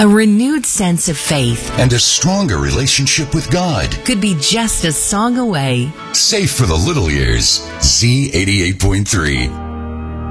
A renewed sense of faith and a stronger relationship with God could be just a song away. Safe for the little ears. Z88.3.